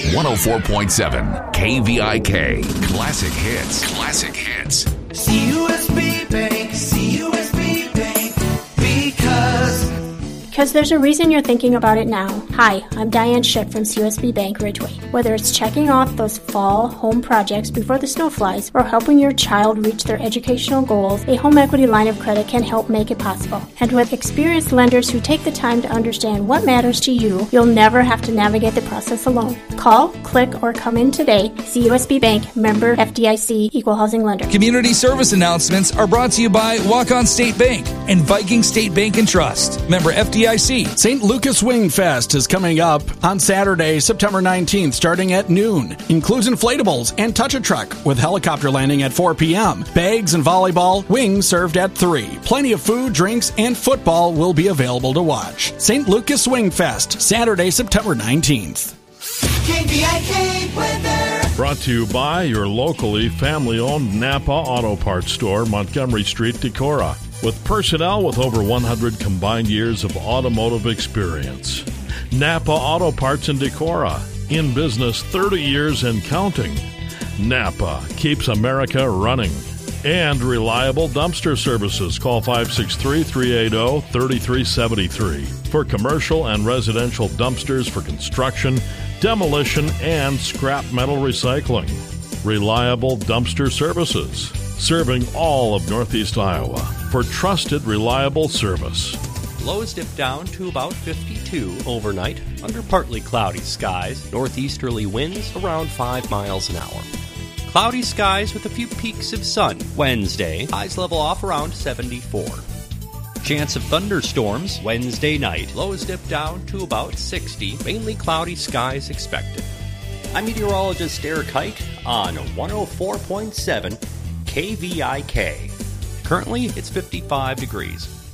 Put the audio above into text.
104.7 KVIK. Classic hits. Classic hits. CUSB Bank, CUSB Bank, because there's a reason you're thinking about it now. Hi, I'm Diane Schick from CUSB Bank Ridgeway. Whether it's checking off those fall home projects before the snow flies or helping your child reach their educational goals, a home equity line of credit can help make it possible. And with experienced lenders who take the time to understand what matters to you, you'll never have to navigate the process alone. Call, click, or come in today. CUSB Bank, member FDIC, equal housing lender. Community service announcements are brought to you by Walk-On State Bank and Viking State Bank and Trust, member FDIC. St. Lucas Wing Fest is coming up on Saturday, September 19th, starting at noon. Includes inflatables and touch-a-truck with helicopter landing at 4 p.m. Bags and volleyball, wings served at 3. Plenty of food, drinks, and football will be available to watch. St. Lucas Wing Fest, Saturday, September 19th. KVIK weather. Brought to you by your locally family-owned Napa Auto Parts store, Montgomery Street, Decorah. With personnel with over 100 combined years of automotive experience. Napa Auto Parts in Decorah. In business 30 years and counting. Napa keeps America running. And reliable dumpster services. Call 563-380-3373 for commercial and residential dumpsters for construction, demolition, and scrap metal recycling. Reliable dumpster services. Serving all of Northeast Iowa for trusted, reliable service. Lows dip down to about 52 overnight under partly cloudy skies. Northeasterly winds around 5 miles an hour. Cloudy skies with a few peaks of sun. Wednesday, highs level off around 74. Chance of thunderstorms Wednesday night. Lows dip down to about 60. Mainly cloudy skies expected. I'm meteorologist Eric Hike on 104.7 KVIK. Currently, it's 55 degrees.